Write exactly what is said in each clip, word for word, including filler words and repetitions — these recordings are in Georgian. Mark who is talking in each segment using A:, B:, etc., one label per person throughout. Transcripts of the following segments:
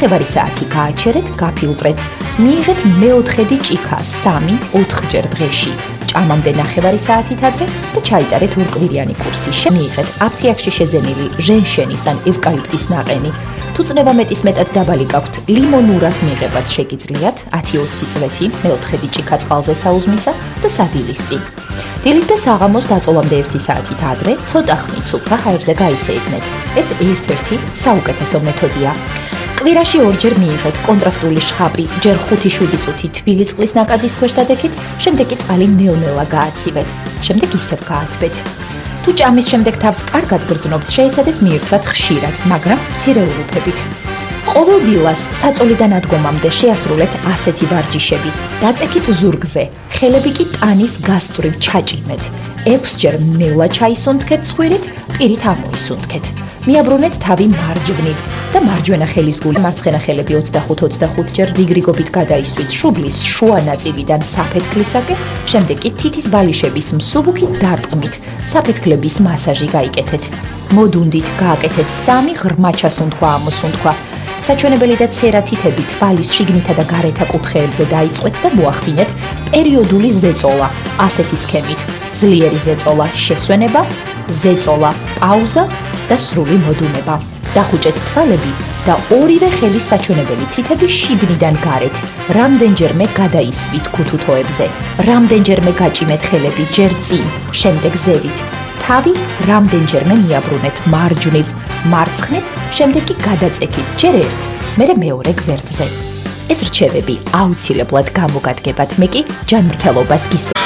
A: ნახევარი საათი გააჩერეთ, გაფილტრეთ. მიიღეთ მეოთხედი ჭიქა სამი ოთხჯერ დღეში. ჭამამდე ნახევარი საათით ადრე და ჩაიტარეთ ორკვირიანი კურსი. მიიღეთ აფთიაქში შეძენილი ჟენშენის ან ევკალიპტის ნაყენი. თუ წნება მეტის მეტად დაბალი გაქვთ, ლიმონურას მიღებაც შეგიძლიათ ათი ოცი წლეთი მეოთხედი ჭიქა წყალზე საუზმისა და სადილის წინ. დილით და საღამოს დაწოლამდე ერთი საათით ადრე ცოტა ხნით სუფთა ჰაერზე გაისეირნეთ. ეს ერთ-ერთი საუკეთესო მეთოდია. კვირაში ორჯერ მიიღეთ კონტრასტული შხაპი, ჯერ ხუთი შვიდი წუთი თბილი წყლის ნაკადის ქვეშ დადექით, შემდეგ კი წყალი ნელ-ნელა გააცივეთ, შემდეგ ისევ გაათბეთ. თუ ჭამის შემდეგ თავს კარგად გრძნობთ, შეეცადეთ მიირთვათ ხშირად, მაგრამ მცირე ურუფებით. ყოველ დილას საწოლიდან ადგომამდე შეასრულეთ ასეთი ვარჯიშები. დაწექით ზურგზე, ხელები კი ტანის გასწვრივ ჩაჭიმეთ. ექვსჯერ ნელა ჩაისუნთქეთ ცხვირით, პირით ამოისუნთქეთ. მიაბრუნეთ თავი მარჯვნივ და მარჯვენა ხელის გული მარცხენა ხელები ოცდახუთ ოცდახუთჯერ რიგრიგობით გადაისვით შუბლის შუა ნაწილიდან საფეთქლისაკენ, შემდეგ კი თითის ბალიშების მსუბუქი დარტყმით, საფეთქლების მასაჟი გაიკეთეთ. მოდუნდით გააკეთეთ სამი ღრმა ჩასუნთქვა ამოსუნთქვა. საჩვენებელი და ცერა თითები თვალის შიგნითა და გარეთა კუთხეებზე დაიწყვეთ და მოახდინეთ პერიოდული ზეწოლა, ასეთი სქემით: ძლიერი ზეწოლა, შესვენება, ზეწოლა, პაუზა და სრული მოდუნება. დახუჭეთ თვალები და ორივე ხელის საჩვენებელი თითები შიგნიდან გარეთ, რამდენჯერმე გადაისვით ქუთუთოებზე, რამდენჯერმე გაჭიმეთ ხელები ჯერ წინ, შემდეგ ზევით. თავი რამდენჯერმე მიაბრუნეთ მარჯვნივ, მარცხნივ, შემდეგ კი გადაწექით ჯერ ერთ, მერე მეორე გვერდზე. ეს რჩევები აუცილებლად გამოგადგებათ, მე კი ჯანმრთელობას გისურვებთ.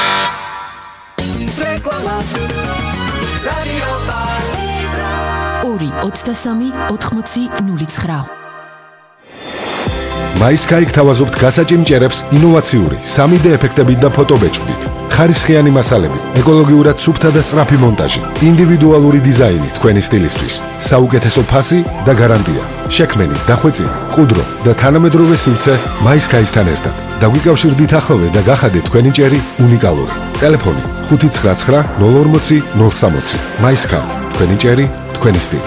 A: ორი ოცდასამი ოთხმოცი ნული ცხრა.
B: MySky გთავაზობთ გასაჭიმჭერებს ინოვაციური სამი დე ეფექტებით და ფოტობეჭდით. ხარისხიანი მასალები, ეკოლოგიურად სუფთა და სწრაფი მონტაჟი, ინდივიდუალური დიზაინი თქვენი სტილისთვის, საუკეთესო ფასი და გარანტია. შექმენი, დახვეწილი, ყუდრო და თანამედროვე სივრცე MySky-სთან ერთად. დაგვიკავშირდით ახლოვე და გახადეთ თქვენი ჭერი უნიკალური. ტელეფონი ხუთი ცხრა ცხრა ნულ ორმოცი ნულ სამოცი. MySky, თქვენი ჭერი, თქვენი სტილი.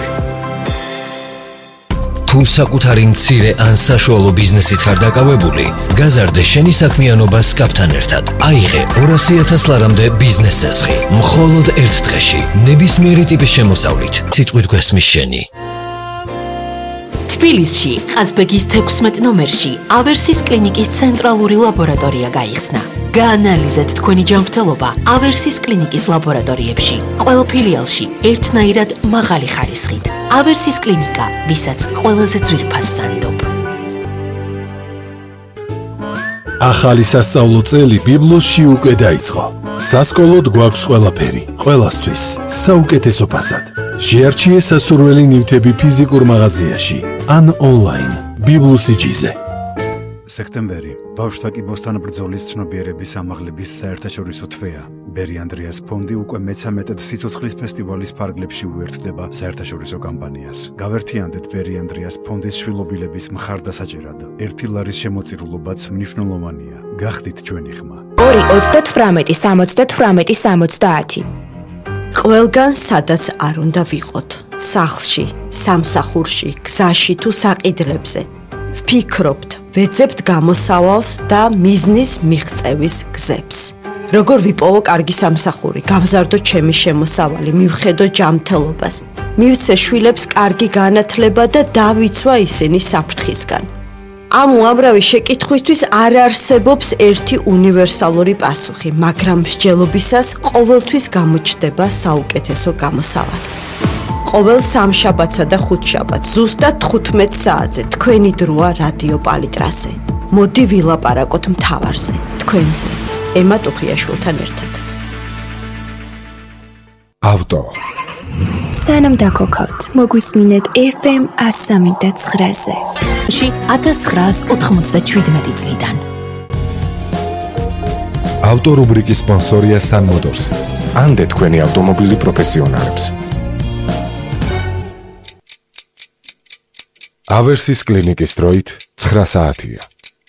C: თუ საკუთარი მცირე ან საშუალო ბიზნესით ხარ დაკავებული, გაზარდე შენი საქმიანობა სკაფთან ერთად. აიღე ორასი ათას ლარამდე ბიზნეს წესხი. მხოლოდ ერთ დღეში, ნებისმიერი ტიპის შემოსავლით. სიტყვით გვესმის შენი.
D: თბილისში, ყაზბეგის თექვსმეტ ნომერში, ავერსის კლინიკის ცენტრალური ლაბორატორია გაიხსნა. გაანალიზეთ თქვენი ჯანმრთელობა ავერსის კლინიკის ლაბორატორიებში. ყველა ფილიალში ერთნაირად მაღალი ხარისხით. ავერსის კლინიკა, ვისაც ყველაზე ძვირფას სანდობ.
E: ახალი სასწავლო წელი ბიბლოსში უკვე დაიწყო. სასკოლოდ გვაქვს ყველაფერი, ყველასთვის, საუკეთესო ფასად. შეარჩიე სასურველი ნივთები ფიზიკურ მაღაზიაში ან ონლაინ ბიბლოსიჯიზე.
F: სექტემბერი ბავშვთა კიბოსთან ბრძოლის ცნობიერების ამაღლების საერთაშორისო თვეა. ბერი ანდრიას ფონდი უკვე მეცამეტედ სიცოცხლის ფესტივალის ფარგლებში უერთდება საერთაშორისო კამპანიას. გავერთიანდეთ ბერი ანდრიას ფონდის შვილობილების მხარდასაჭერად. ერთი ლარის შემოწირულობაც მნიშვნელოვანია. გახდით ჩვენი ხმა.
G: ორი ოცდათვრამეტი სამოცდათვრამეტი სამოცდაათი.
H: ყველგან სადაც არ უნდა ვიყოთ. სახლში, სამსახურში, გზაში თუ საყიდლებზე. ვფიქრობთ, ვეძებთ გამოსავალს და მიზნის მიღწევის გზებს. როგორ ვიპოვო კარგი სამსახური, გავზარდო ჩემი შემოსავალი, მივხედო ჯანმრთელობას, მივცე შვილებს კარგი განათლება და დავიცვა ისინი საფრთხისგან. ამ უამრავი შეკითხვისთვის არ არსებობს ერთი უნივერსალური პასუხი, მაგრამ მსჯელობისას ყოველთვის გამოჩნდება საუკეთესო გამოსავალი. ყოველ სამშაბათსა და ხუთშაბათს ზუსტად თხუთმეტ საათზე თქვენი დროა რადიო პალიტრაზე. მოდი ვილაპარაკოთ მთავარზე, თქვენზე, ემა ტუხიაშვილთან ერთად.
B: ავტო.
G: სანამ დაგოქავთ, მოგვისმინეთ ეფ ემ ათს სამი და ცხრაზე.
D: ში ათას ცხრაას ოთხმოცდაჩვიდმეტი წლიდან.
B: ავტო რუბრიკის სპონსორია Sun Motors. ანდე თქვენი ავტომობილი პროფესიონალებს. ავერსის კლინიკის დროით ცხრა საათია.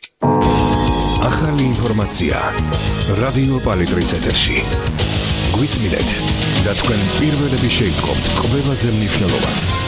E: ახალი ინფორმაცია რადიო პალიტრის ეთერში. გვისმინეთ და თქვენ პირველები შეიტყობთ ყველაზე მნიშვნელოვანს.